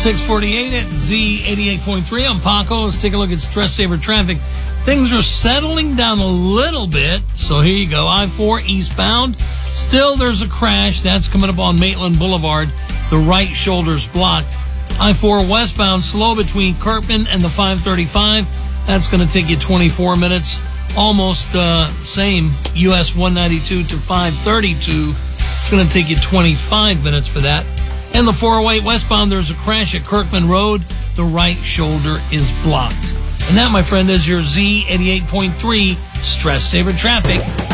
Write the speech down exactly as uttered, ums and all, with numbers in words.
six forty-eight at Z eighty-eight point three. I'm Paco. Let's take a look at Stress Saver traffic. Things are settling down a little bit. So here you go. I four eastbound. Still, there's a crash. That's coming up on Maitland Boulevard. The right shoulder's blocked. I four westbound, slow between Kirkman and the five thirty-five. That's going to take you twenty-four minutes. Almost uh, same U S one ninety-two to five thirty-two. It's going to take you twenty-five minutes for that. And the four oh eight westbound, there's a crash at Kirkman Road. The right shoulder is blocked. And that, my friend, is your Z eighty-eight point three Stress Saver traffic.